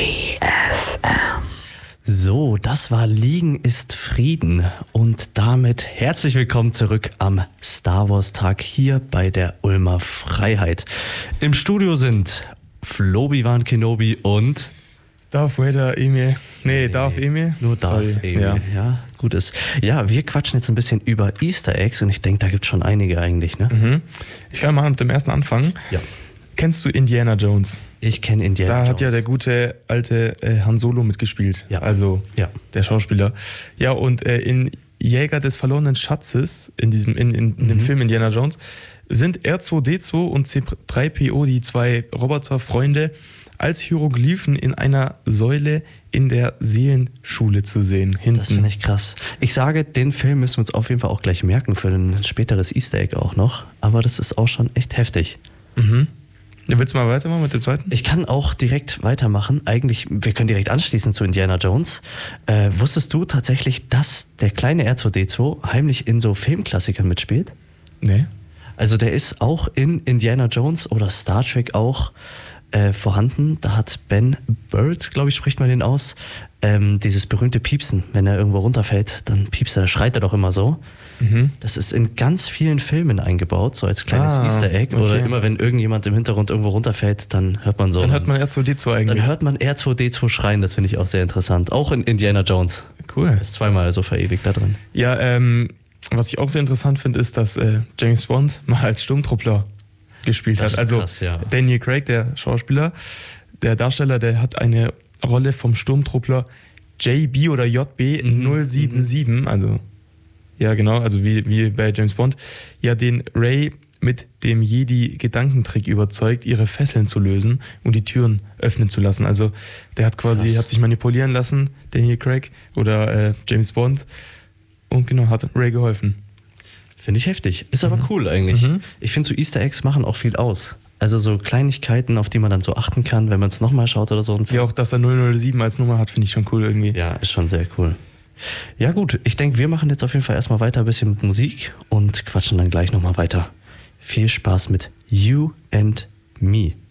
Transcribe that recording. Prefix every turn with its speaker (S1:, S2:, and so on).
S1: 3FM. So, das war Liegen ist Frieden und damit herzlich willkommen zurück am Star Wars Tag hier bei der Ulmer Freiheit. Im Studio sind Obi-Wan Kenobi und
S2: Darth Vader, Emil. Darth Emil.
S1: Nur Darth Emil, ja, gut ist. Ja, wir quatschen jetzt ein bisschen über Easter Eggs und ich denke, da gibt es schon einige eigentlich, ne?
S2: Mhm. Ich kann mal mit dem ersten anfangen.
S1: Ja.
S2: Kennst du Indiana Jones?
S1: Ich kenne Indiana Jones.
S2: Da hat ja der gute alte Han Solo mitgespielt, der Schauspieler. Ja, und in Jäger des verlorenen Schatzes, in dem Film Indiana Jones, sind R2-D2 und C3PO, die zwei Roboterfreunde, als Hieroglyphen in einer Säule in der Seelenschule zu sehen. Hinten.
S1: Das finde ich krass. Ich sage, den Film müssen wir uns auf jeden Fall auch gleich merken für ein späteres Easter Egg auch noch. Aber das ist auch schon echt heftig.
S2: Mhm. Willst du mal weitermachen mit dem zweiten?
S1: Ich kann auch direkt weitermachen. Eigentlich, wir können direkt anschließen zu Indiana Jones. Wusstest du tatsächlich, dass der kleine R2-D2 heimlich in so Filmklassikern mitspielt?
S2: Nee.
S1: Also der ist auch in Indiana Jones oder Star Trek auch vorhanden. Da hat Ben Bird, glaube ich, spricht man den aus, dieses berühmte Piepsen. Wenn er irgendwo runterfällt, dann piepst er, da schreit er doch immer so. Mhm. Das ist in ganz vielen Filmen eingebaut, so als kleines Easter Egg. Okay. Oder immer, wenn irgendjemand im Hintergrund irgendwo runterfällt, dann hört man so.
S2: Dann hört man R2-D2 eigentlich.
S1: Dann hört man R2-D2 schreien, das finde ich auch sehr interessant. Auch in Indiana Jones.
S2: Cool.
S1: Ist zweimal so verewigt da drin.
S2: Ja, was ich auch sehr interessant finde, ist, dass James Bond mal als Sturmtruppler gespielt hat. Also krass, ja. Daniel Craig, der Schauspieler, der Darsteller, der hat eine Rolle vom Sturmtruppler JB oder JB 077, also ja genau, also wie bei James Bond, ja den Rey mit dem Jedi-Gedankentrick überzeugt, ihre Fesseln zu lösen und die Türen öffnen zu lassen. Also der hat hat sich manipulieren lassen, Daniel Craig oder James Bond, und genau, hat Rey geholfen.
S1: Finde ich heftig. Ist aber cool eigentlich. Mhm. Ich finde, so Easter Eggs machen auch viel aus. Also so Kleinigkeiten, auf die man dann so achten kann, wenn man es nochmal schaut oder so.
S2: Ja, auch, dass er 007 als Nummer hat, finde ich schon cool irgendwie.
S1: Ja, ist schon sehr cool. Ja gut, ich denke, wir machen jetzt auf jeden Fall erstmal weiter ein bisschen mit Musik und quatschen dann gleich nochmal weiter. Viel Spaß mit You and Me.